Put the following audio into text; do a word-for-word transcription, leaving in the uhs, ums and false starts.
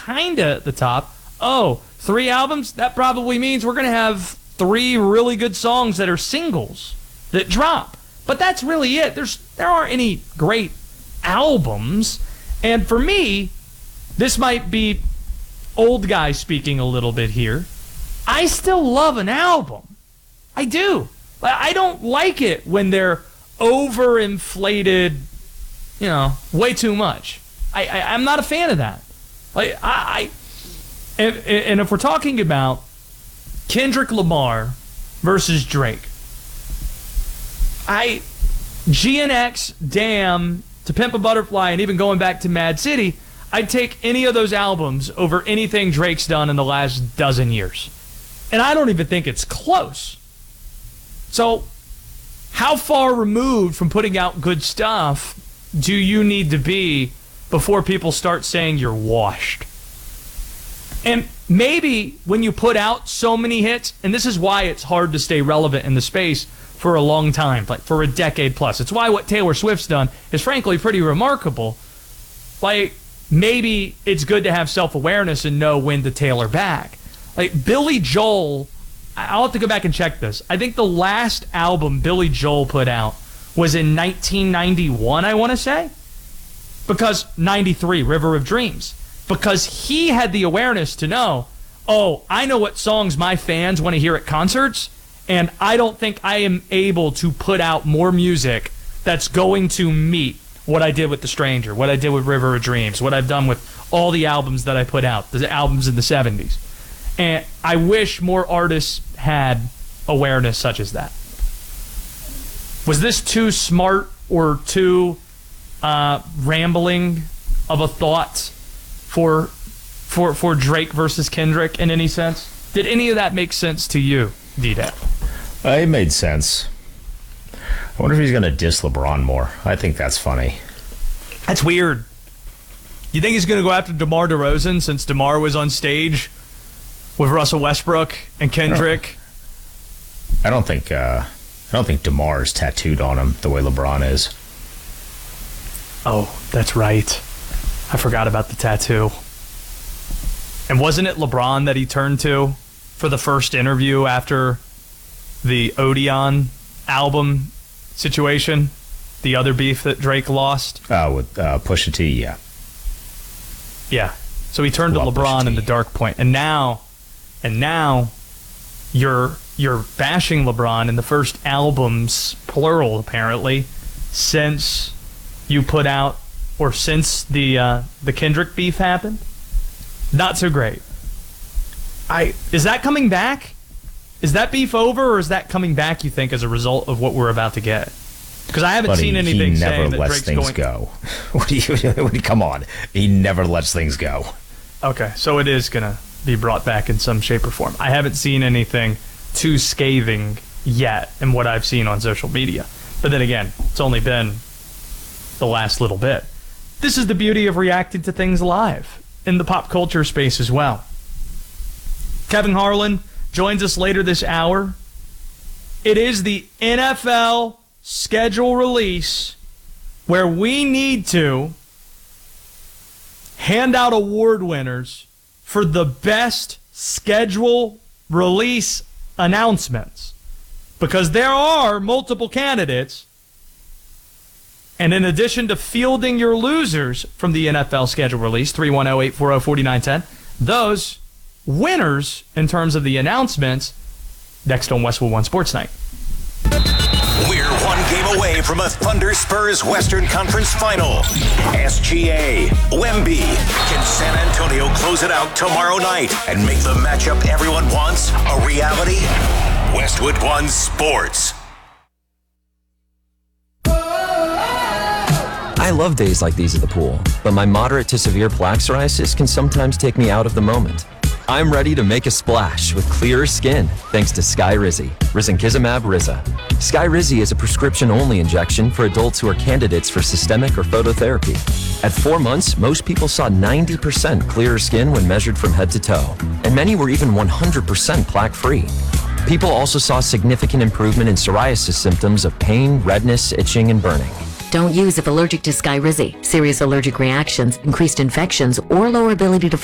kind of at the top. Oh, three albums? That probably means we're going to have three really good songs that are singles that drop. But that's really it. There's There aren't any great albums. And for me, this might be old guy speaking a little bit here. I still love an album. I do. I don't like it when they're overinflated, you know, way too much. I, I, I'm not a fan of that. Like I, I and, and if we're talking about Kendrick Lamar versus Drake, I G N X, Damn, To Pimp a Butterfly, and even going back to Mad City, I'd take any of those albums over anything Drake's done in the last dozen years. And I don't even think it's close. So, how far removed from putting out good stuff do you need to be before people start saying you're washed? And maybe when you put out so many hits, and this is why it's hard to stay relevant in the space for a long time, like for a decade plus. It's why what Taylor Swift's done is frankly pretty remarkable. Like, maybe it's good to have self-awareness and know when to tailor back. Like, Billy Joel, I'll have to go back and check this. I think the last album Billy Joel put out was in nineteen ninety-one, I want to say. Because ninety-three, River of Dreams. Because he had the awareness to know, oh, I know what songs my fans want to hear at concerts, and I don't think I am able to put out more music that's going to meet what I did with The Stranger, what I did with River of Dreams, what I've done with all the albums that I put out, the albums in the seventies. And I wish more artists had awareness such as that. Was this too smart or too uh, rambling of a thought for for for Drake versus Kendrick in any sense? Did any of that make sense to you, D-Day? Uh, it made sense. I wonder if he's going to diss LeBron more. I think that's funny. That's weird. You think he's going to go after DeMar DeRozan since DeMar was on stage with Russell Westbrook and Kendrick? I don't think uh, I don't think DeMar's tattooed on him the way LeBron is. Oh, that's right. I forgot about the tattoo. And wasn't it LeBron that he turned to for the first interview after the Odeon album situation? The other beef that Drake lost? Uh, with uh, Pusha T, yeah. Yeah. So he turned Love to LeBron Pusha in T. the dark point. And now, and now you're you're bashing LeBron in the first albums, plural apparently, since you put out, or since the uh, the Kendrick beef happened. Not so great. I is that coming back? Is that beef over, or is that coming back, you think, as a result of what we're about to get? Because I haven't Buddy, seen anything he never saying that lets Drake's things going... go. What do you, what do you, come on. He never lets things go. Okay, so it is going to be brought back in some shape or form. I haven't seen anything too scathing yet in what I've seen on social media. But then again, it's only been the last little bit. This is the beauty of reacting to things live in the pop culture space as well. Kevin Harlan joins us later this hour. It is the N F L schedule release where we need to hand out award winners for the best schedule release announcements, because there are multiple candidates, and in addition to fielding your losers from the N F L schedule release, three one zero, eight four zero, four nine one zero, those winners in terms of the announcements next on Westwood One Sports Night. We're one game away from a Thunder Spurs Western Conference Final. S G A, Wemby. Can San Antonio close it out tomorrow night and make the matchup everyone wants a reality? Westwood One Sports. I love days like these at the pool, but my moderate to severe plaque psoriasis can sometimes take me out of the moment. I'm ready to make a splash with clearer skin thanks to Skyrizi, Risankizumab Riza. Skyrizi is a prescription-only injection for adults who are candidates for systemic or phototherapy. At four months, most people saw ninety percent clearer skin when measured from head to toe, and many were even one hundred percent plaque-free. People also saw significant improvement in psoriasis symptoms of pain, redness, itching, and burning. Don't use if allergic to Skyrizi. Serious allergic reactions, increased infections, or lower ability to